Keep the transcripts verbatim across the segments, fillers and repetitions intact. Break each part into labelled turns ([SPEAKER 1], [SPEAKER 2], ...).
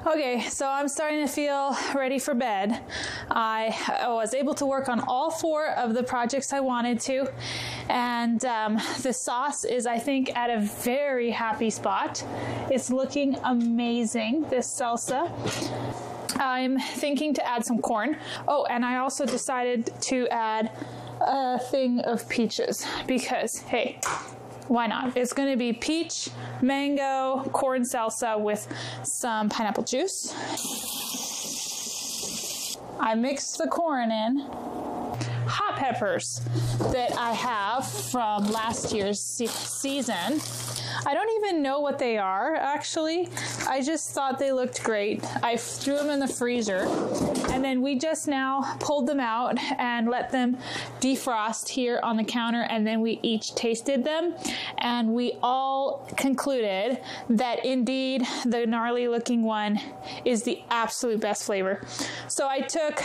[SPEAKER 1] Okay, so I'm starting to feel ready for bed. I, I was able to work on all four of the projects I wanted to, and um, the sauce is, I think, at a very happy spot. It's looking amazing, this salsa. I'm thinking to add some corn. Oh, and I also decided to add a thing of peaches because, hey, why not? It's going to be peach, mango, corn salsa with some pineapple juice. I mixed the corn in. Hot peppers that I have from last year's se- season. I don't even know what they are, actually. I just thought they looked great. I threw them in the freezer, and then we just now pulled them out and let them defrost here on the counter, and then we each tasted them, and we all concluded that indeed the gnarly looking one is the absolute best flavor. So I took,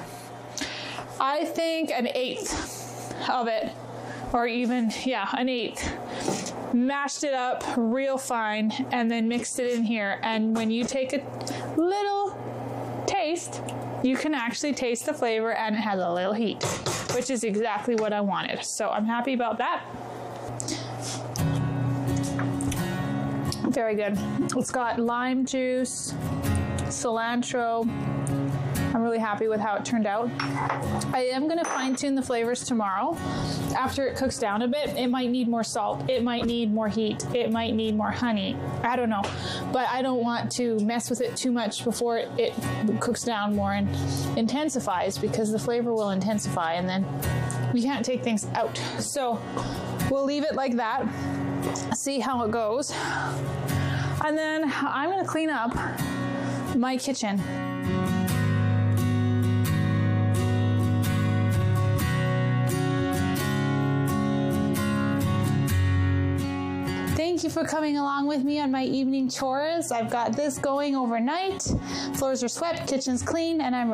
[SPEAKER 1] I think, an eighth of it, or even, yeah, an eighth. Mashed it up real fine and then mixed it in here. And when you take a little taste, you can actually taste the flavor, and it has a little heat, which is exactly what I wanted. So I'm happy about that. Very good. It's got lime juice, cilantro. I'm really happy with how it turned out. I am going to fine tune the flavors tomorrow. After it cooks down a bit, it might need more salt. It might need more heat. It might need more honey. I don't know. But I don't want to mess with it too much before it, it cooks down more and intensifies, because the flavor will intensify and then we can't take things out. So we'll leave it like that, see how it goes. And then I'm going to clean up my kitchen. Thank you for coming along with me on my evening chores. I've got this going overnight. Floors are swept, kitchen's clean, and I'm ready.